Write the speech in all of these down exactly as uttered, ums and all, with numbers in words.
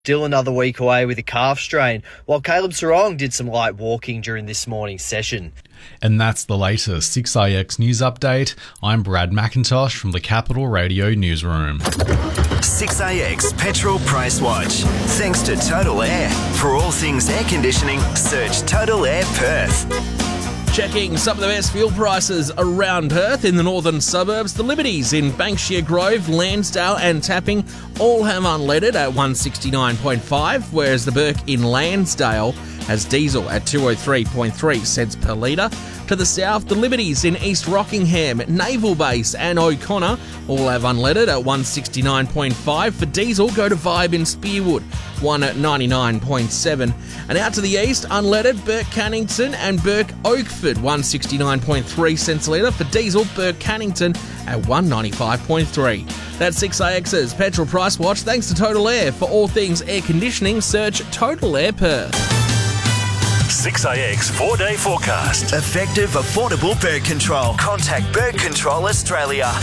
Still another week away with a calf strain, while Caleb Sarong did some light walking during this morning's session. And that's the latest six A X News Update. I'm Brad McIntosh from the Capital Radio Newsroom. six A X Petrol Price Watch. Thanks to Total Air. For all things air conditioning, search Total Air Perth. Checking some of the best fuel prices around Perth in the northern suburbs. The Liberties in Banksia Grove, Lansdale and Tapping all have unleaded at one sixty-nine point five, whereas the Burke in Lansdale has diesel at two oh three point three cents per litre. To the south, the Liberties in East Rockingham, Naval Base and O'Connor all have unleaded at one sixty-nine point five. For diesel, go to Vibe in Spearwood, one ninety-nine point seven. And out to the east, unleaded, Burke Cannington and Burke Oakford, one sixty-nine point three cents a litre. For diesel, Burke Cannington at one ninety-five point three. That's six A X's Petrol Price Watch, thanks to Total Air. For all things air conditioning, search Total Air Perth. six A X four-day forecast. Effective, affordable bird control. Contact Bird Control Australia.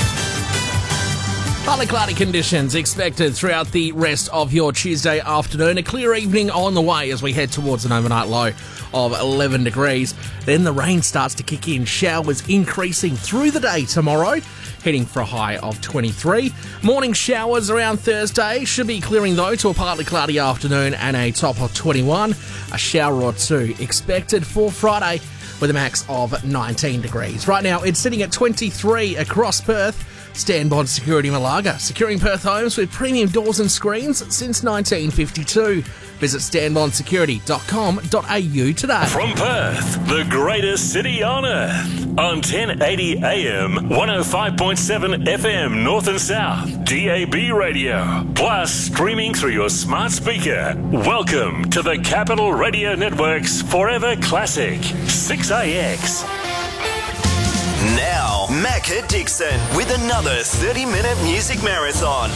Partly cloudy conditions expected throughout the rest of your Tuesday afternoon. A clear evening on the way as we head towards an overnight low of eleven degrees. Then the rain starts to kick in. Showers increasing through the day tomorrow, heading for a high of twenty-three. Morning showers around Thursday. Should be clearing though to a partly cloudy afternoon and a top of twenty-one. A shower or two expected for Friday with a max of nineteen degrees. Right now it's sitting at twenty-three across Perth. Stanbond Security Malaga, securing Perth homes with premium doors and screens since nineteen fifty-two. Visit stanbond security dot com dot a u today. From Perth, the greatest city on earth, on ten eighty A M, one oh five point seven F M North and South, D A B radio, plus streaming through your smart speaker. Welcome to the Capital Radio Network's Forever Classic, six A X. Now, Macca Dixon with another thirty-minute music marathon